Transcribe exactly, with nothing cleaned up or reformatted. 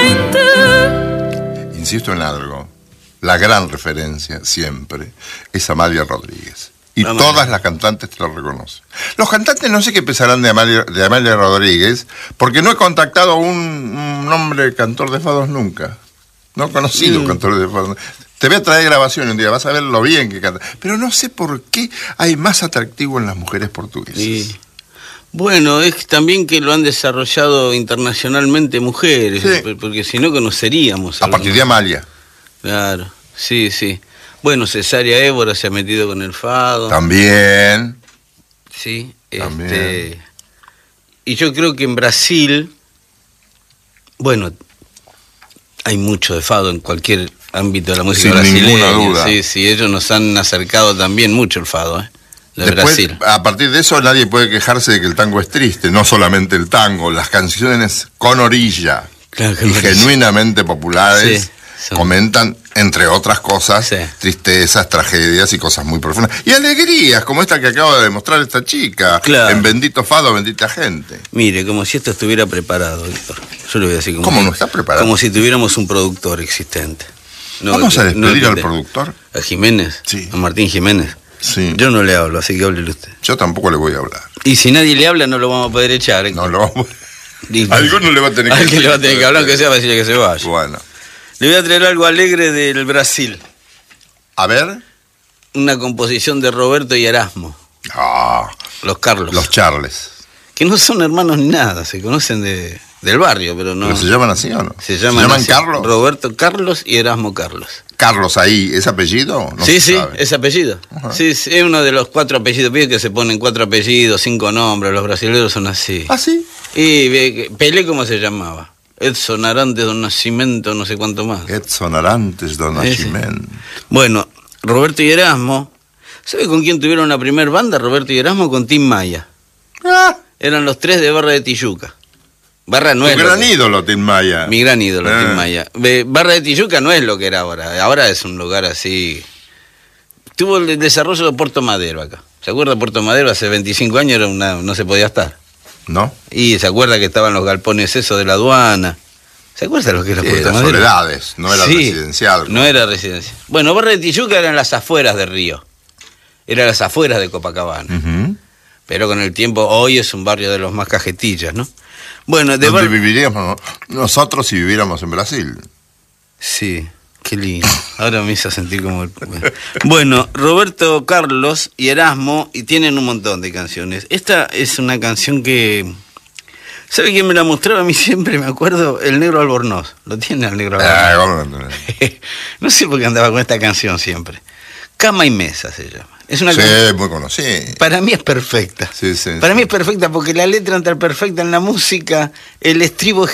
Insisto en algo, la gran referencia siempre es Amalia Rodríguez. Y Amalia. Todas las cantantes te lo reconocen. Los cantantes no sé qué pensarán de Amalia, de Amalia Rodríguez, porque no he contactado a un, un hombre cantor de fados nunca. No he conocido mm. cantor de fados. Te voy a traer grabaciones un día, vas a ver lo bien que canta. Pero no sé por qué hay más atractivo en las mujeres portuguesas. Sí. Bueno, es también que lo han desarrollado internacionalmente mujeres, sí. porque si no conoceríamos. A partir de Amalia. Claro, sí, sí. Bueno, Cesárea Évora se ha metido con el fado. También. Sí. También. Este, y yo creo que en Brasil, bueno, hay mucho de fado en cualquier ámbito de la música brasileña. Sin ninguna duda. Sí, sí, ellos nos han acercado también mucho el fado, ¿eh? De Después, Brasil. A partir de eso nadie puede quejarse de que el tango es triste, no solamente el tango, las canciones con orilla claro que y no genuinamente populares sí, son... comentan, entre otras cosas, sí. tristezas, tragedias y cosas muy profundas. Y alegrías, como esta que acaba de demostrar esta chica, claro. en Bendito Fado, Bendita Gente. Mire, como si esto estuviera preparado, Víctor. Yo le voy a decir como ¿Cómo si, no está preparado? Como si tuviéramos un productor existente. No, ¿Vamos a despedir no, al productor? ¿A Jiménez? Sí. ¿A Martín Jiménez? Sí. Yo no le hablo, así que háblele usted. Yo tampoco le voy a hablar. Y si nadie le habla, no lo vamos a poder echar. ¿eh? No lo vamos a... Alguno le va a tener que hablar. Alguien le va a tener que hablar, aunque sea para decirle que se vaya. Bueno. Le voy a traer algo alegre del Brasil. A ver. Una composición de Roberto y Erasmo. Ah. Los Carlos. Los Charles. Que no son hermanos ni nada, se conocen de... del barrio, pero no... ¿Pero se llaman así o no? Se llaman, ¿Se llaman así, Carlos? Roberto Carlos y Erasmo Carlos. Carlos ahí, ¿es apellido? No sí, se sí, sabe. es apellido. Uh-huh. Sí, sí, es uno de los cuatro apellidos, pide que se ponen cuatro apellidos, cinco nombres, los brasileños son así. ¿Ah, sí? Y Pelé, ¿cómo se llamaba? Edson Arantes do Nascimento, no sé cuánto más. Edson Arantes do Nascimento. Bueno, Roberto y Erasmo, ¿sabe con quién tuvieron la primer banda? Roberto y Erasmo con Tim Maya. Ah. Eran los tres de Barra de Tijuca. Barra no tu es gran ídolo, Tim Maya. Mi gran ídolo, ah. Tim Maya. Barra de Tijuca no es lo que era ahora. Ahora es un lugar así. Tuvo el desarrollo de Puerto Madero acá. ¿Se acuerda de Puerto Madero? Hace veinticinco años era una, no se podía estar. ¿No? Y se acuerda que estaban los galpones esos de la aduana. ¿Se acuerda lo que era sí, Puerto las Madero? Soledades, no era sí, residencial. No era residencial. Bueno, Barra de Tijuca eran las afueras de Río. Eran las afueras de Copacabana. Uh-huh. Pero con el tiempo, hoy es un barrio de los más cajetillas, ¿no? Bueno, de ¿Dónde bar... viviríamos nosotros si viviéramos en Brasil? Sí, qué lindo. Ahora me hizo sentir como el... Bueno, Roberto Carlos y Erasmo, y tienen un montón de canciones. Esta es una canción que... ¿Sabe quién me la mostraba a mí siempre? Me acuerdo, el Negro Albornoz. ¿Lo tiene el Negro Albornoz? Eh, no sé por qué andaba con esta canción siempre. Cama y Mesa se llama. Es una sí, canción... muy conocida. Para mí es perfecta. Sí, sí, Para sí. mí es perfecta porque la letra entra perfecta en la música, el estribo